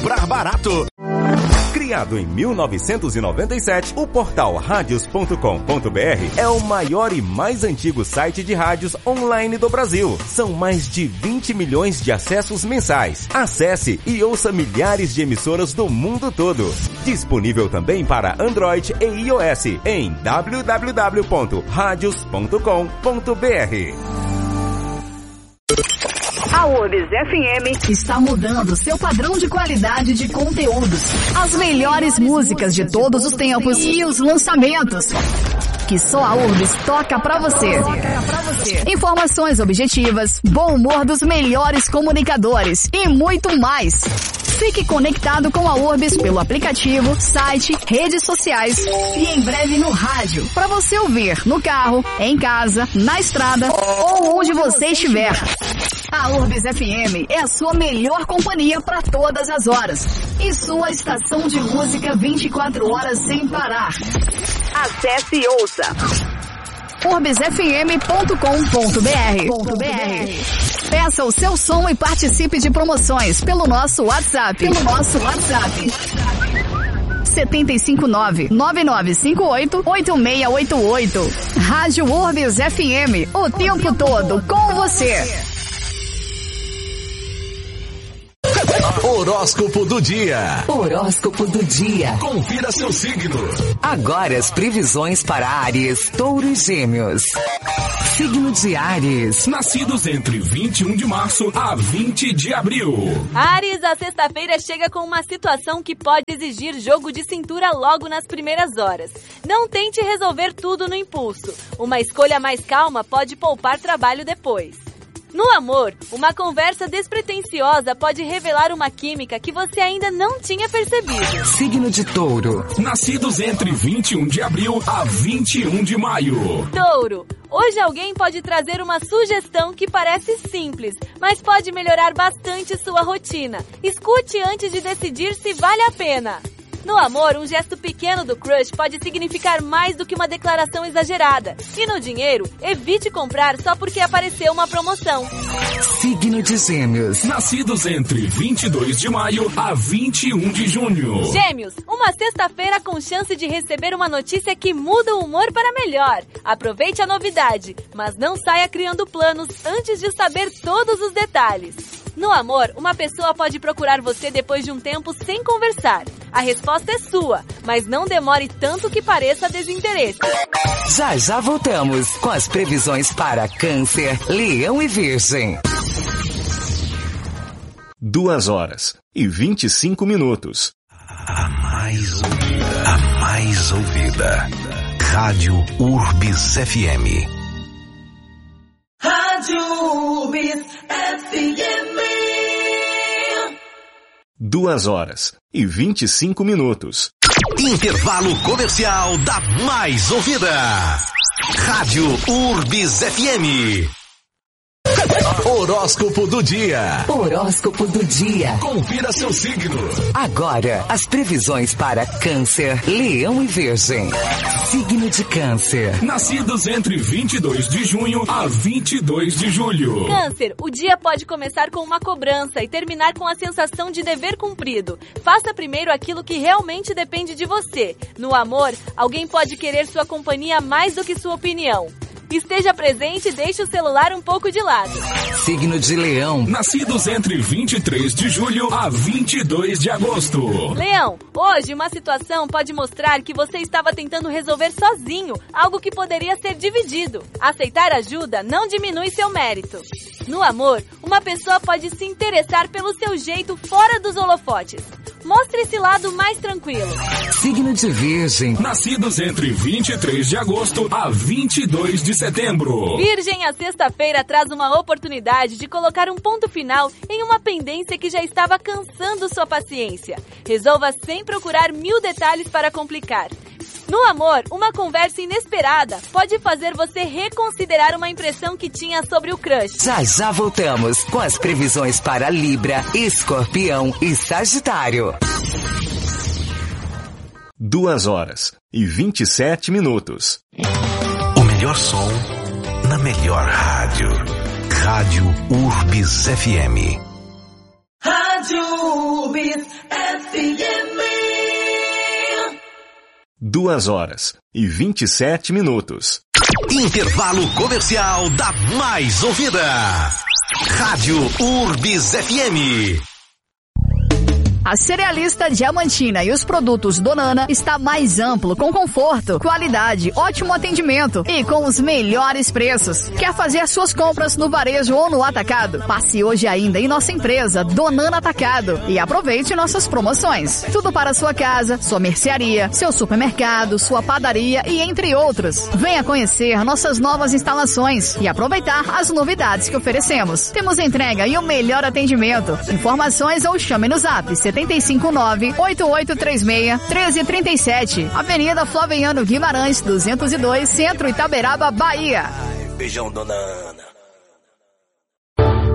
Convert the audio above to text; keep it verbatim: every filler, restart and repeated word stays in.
Comprar barato. Criado em mil novecentos e noventa e sete, o portal radios ponto com ponto b r é o maior e mais antigo site de rádios online do Brasil. São mais de vinte milhões de acessos mensais. Acesse e ouça milhares de emissoras do mundo todo. Disponível também para Android e iOS em w w w ponto radios ponto com ponto b r. A Urbis F M está mudando seu padrão de qualidade de conteúdos. As melhores músicas de todos os tempos e os lançamentos que só a Urbis toca pra você. Informações objetivas, bom humor dos melhores comunicadores e muito mais. Fique conectado com a Urbis pelo aplicativo, site, redes sociais e em breve no rádio, para você ouvir no carro, em casa, na estrada ou onde você estiver. A Urbis F M é a sua melhor companhia para todas as horas e sua estação de música vinte e quatro horas sem parar. Acesse e ouça urbis f m ponto com ponto b r. Peça o seu som e participe de promoções pelo nosso WhatsApp. Pelo nosso WhatsApp. sete cinco nove, nove nove cinco oito, oito seis oito oito. Rádio Urbis F M, o tempo todo com você. Horóscopo do dia. Horóscopo do dia. Confira seu signo. Agora as previsões para Áries, Touro e Gêmeos. Signo de Áries. Nascidos entre vinte e um de março a vinte de abril. Áries, a sexta-feira chega com uma situação que pode exigir jogo de cintura logo nas primeiras horas. Não tente resolver tudo no impulso. Uma escolha mais calma pode poupar trabalho depois. No amor, uma conversa despretensiosa pode revelar uma química que você ainda não tinha percebido. Signo de Touro. Nascidos entre vinte e um de abril a vinte e um de maio. Touro, hoje alguém pode trazer uma sugestão que parece simples, mas pode melhorar bastante sua rotina. Escute antes de decidir se vale a pena. No amor, um gesto pequeno do crush pode significar mais do que uma declaração exagerada. E no dinheiro, evite comprar só porque apareceu uma promoção. Signo de Gêmeos. Nascidos entre vinte e dois de maio a vinte e um de junho. Gêmeos, uma sexta-feira com chance de receber uma notícia que muda o humor para melhor. Aproveite a novidade, mas não saia criando planos antes de saber todos os detalhes. No amor, uma pessoa pode procurar você depois de um tempo sem conversar. A resposta é sua, mas não demore tanto que pareça desinteresse. Já já voltamos com as previsões para Câncer, Leão e Virgem. Duas horas e vinte e cinco minutos. A mais ouvida. A mais ouvida. Rádio Urbis F M. Rádio Urbis F M. Duas horas e vinte e cinco minutos. Intervalo comercial da mais ouvida. Rádio Urbis F M. Horóscopo do dia. Horóscopo do dia. Confira seu signo. Agora, as previsões para Câncer, Leão e Virgem. Signo de Câncer. Nascidos entre vinte e dois de junho a vinte e dois de julho. Câncer, o dia pode começar com uma cobrança e terminar com a sensação de dever cumprido. Faça primeiro aquilo que realmente depende de você. No amor, alguém pode querer sua companhia mais do que sua opinião. Esteja presente e deixe o celular um pouco de lado. Signo de Leão. Nascidos entre vinte e três de julho a vinte e dois de agosto. Leão, hoje uma situação pode mostrar que você estava tentando resolver sozinho algo que poderia ser dividido. Aceitar ajuda não diminui seu mérito. No amor, uma pessoa pode se interessar pelo seu jeito fora dos holofotes. Mostre esse lado mais tranquilo. Signo de Virgem. Nascidos entre vinte e três de agosto a vinte e dois de setembro. Virgem, a sexta-feira traz uma oportunidade de colocar um ponto final em uma pendência que já estava cansando sua paciência. Resolva sem procurar mil detalhes para complicar. No amor, uma conversa inesperada pode fazer você reconsiderar uma impressão que tinha sobre o crush. Já já voltamos com as previsões para Libra, Escorpião e Sagitário. Duas horas e vinte e sete minutos. O melhor som na melhor rádio. Rádio Urbis F M. Rádio Rádio Urbis F M. Duas horas e vinte e sete minutos. Intervalo comercial da Mais Ouvida. Rádio Urbis F M. A Cerealista Diamantina e os produtos Donana está mais amplo, com conforto, qualidade, ótimo atendimento e com os melhores preços. Quer fazer suas compras no varejo ou no atacado? Passe hoje ainda em nossa empresa Donana Atacado e aproveite nossas promoções. Tudo para sua casa, sua mercearia, seu supermercado, sua padaria e entre outros. Venha conhecer nossas novas instalações e aproveitar as novidades que oferecemos. Temos entrega e o melhor atendimento. Informações ou chame no zap setenta e cinco nove, oito oito três seis, um três três sete. Avenida Flaviano Guimarães, duzentos e dois, Centro, Itaberaba, Bahia. Beijão, dona Ana.